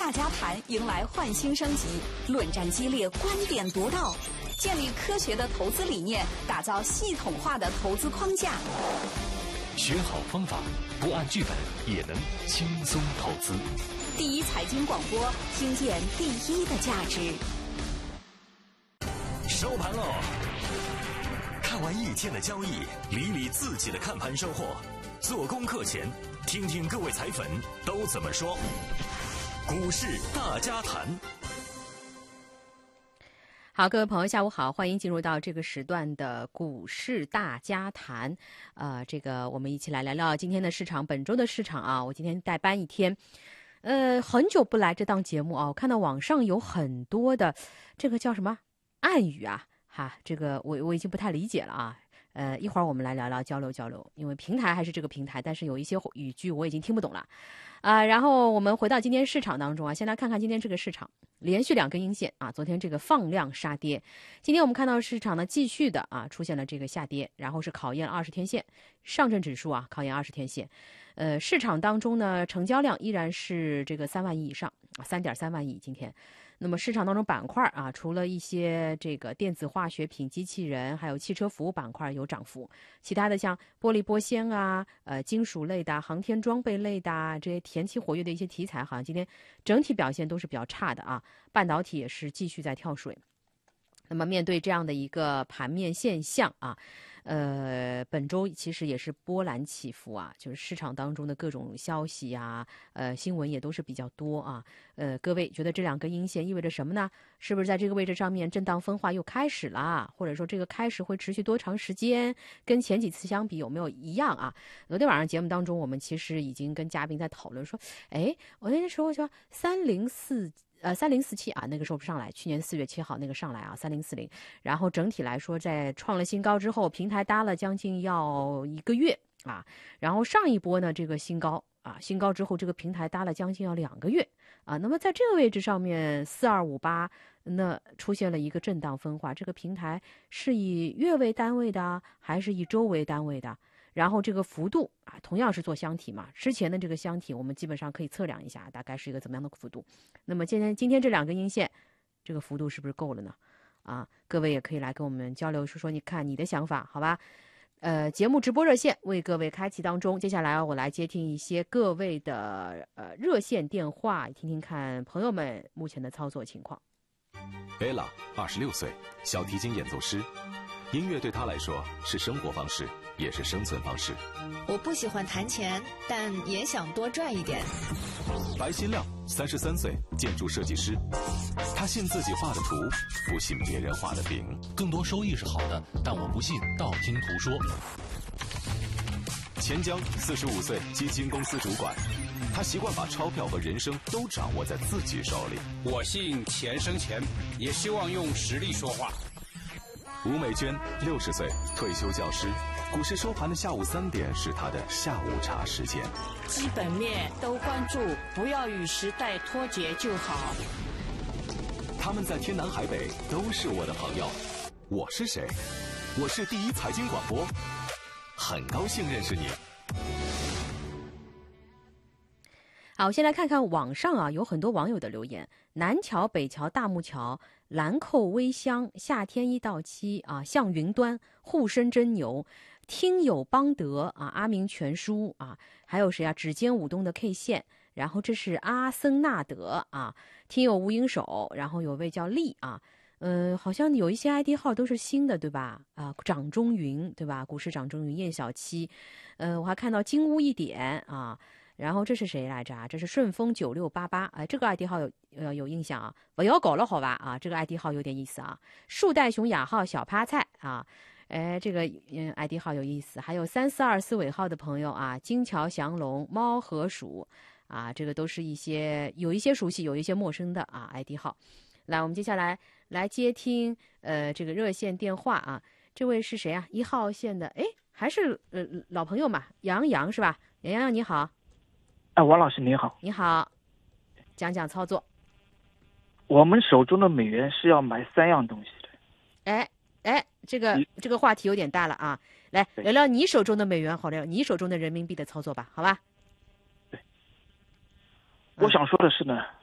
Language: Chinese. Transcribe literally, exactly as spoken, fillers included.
大家谈迎来焕新升级，论战激烈，观点独到，建立科学的投资理念，打造系统化的投资框架。 学好方法，不按剧本也能轻松投资。 第一财经广播，听见第一的价值。 收盘喽！看完一天的交易，理理自己的看盘收获。做功课前，听听各位财粉都怎么说。股市大家谈。 好，各位朋友，下午好，欢迎进入到这个时段的股市大家谈。呃，这个我们一起来聊聊今天的市场，本周的市场啊。我今天代班一天，呃，很久不来这档节目啊，我看到网上有很多的这个叫什么暗语啊，哈，这个我我已经不太理解了啊。呃，一会儿我们来聊聊交流交流，因为平台还是这个平台，但是有一些语句我已经听不懂了，啊、呃，然后我们回到今天市场当中啊，先来看看今天这个市场连续两根阴线啊，昨天这个放量杀跌，今天我们看到市场呢继续的啊出现了这个下跌，然后是考验二十天线，上证指数啊考验二十天线，呃，市场当中呢成交量依然是这个三万亿以上，三点三万亿今天。那么市场当中板块啊，除了一些这个电子化学品、机器人，还有汽车服务板块有涨幅，其他的像玻璃玻纤啊、呃金属类的、航天装备类的这些前期活跃的一些题材，好像今天整体表现都是比较差的啊。半导体也是继续在跳水。那么面对这样的一个盘面现象啊，呃，本周其实也是波澜起伏啊，就是市场当中的各种消息啊，呃，新闻也都是比较多啊。呃，各位觉得这两根阴线意味着什么呢？是不是在这个位置上面震荡分化又开始了？或者说这个开始会持续多长时间？跟前几次相比有没有一样啊？昨天晚上节目当中，我们其实已经跟嘉宾在讨论说，哎，我那时候说三零四。呃，三零四七啊，那个时候不上来，去年四月七号那个上来啊，三零四零，然后整体来说，在创了新高之后，平台搭了将近要一个月啊，然后上一波呢，这个新高啊，新高之后，这个平台搭了将近要两个月啊，那么在这个位置上面，四二五八那出现了一个震荡分化，这个平台是以月为单位的，还是以周为单位的？然后这个幅度啊，同样是做箱体嘛，之前的这个箱体我们基本上可以测量一下，大概是一个怎么样的幅度。那么今天今天这两根阴线，这个幅度是不是够了呢？啊，各位也可以来跟我们交流，说说你看你的想法，好吧？呃，节目直播热线为各位开启当中，接下来我来接听一些各位的呃热线电话，听听看朋友们目前的操作情况。 Ella， 二十六岁，小提琴演奏师。音乐对他来说是生活方式，也是生存方式。 我不喜欢弹钱，但也想多赚一点。 白新亮，三十三岁，建筑设计师。他信自己画的图，不信别人画的饼。 更多收益是好的，但我不信道听途说。 钱江，四十五岁，基金公司主管。他习惯把钞票和人生都掌握在自己手里。 我信钱生钱，也希望用实力说话。 吴美娟，六十岁，退休教师。股市收盘的下午三点是她的下午茶时间。 基本面都关注，不要与时代脱节就好。 他们在天南海北都是我的朋友。我是谁？我是第一财经广播，很高兴认识你。 好，先来看看网上啊，有很多网友的留言：南桥、北桥、大木桥、兰蔻微香、夏天一到期啊，向云端、沪深真牛、听友邦德啊，阿明全书啊，还有谁啊？指尖舞动的 K 线，然后这是阿森纳德啊，听友无影手，然后有位叫丽啊。嗯、呃，好像有一些 I D 号都是新的，对吧？啊，掌中云，对吧？股市掌中云，叶小七，呃，我还看到金屋一点啊。然后这是谁来着啊？这是顺丰九六八八，哎，这个 I D 号有呃有印象啊，不要搞了好吧啊，这个 I D 号有点意思啊。树袋熊雅号小趴菜啊，哎，这个嗯 I D 号有意思。还有三四二四尾号的朋友啊，金桥祥龙猫和鼠啊，这个都是一些有一些熟悉，有一些陌生的啊 I D 号。来，我们接下来来接听呃这个热线电话啊，这位是谁啊？一号线的，哎，还是呃老朋友嘛，杨洋是吧？杨洋你好。 哎，王老师你好。 你好，讲讲操作。 我们手中的美元是要买三样东西的。 哎哎，这个这个话题有点大了啊！来聊聊你手中的美元，好聊你手中的人民币的操作吧，好吧？ 对。我想说的是呢，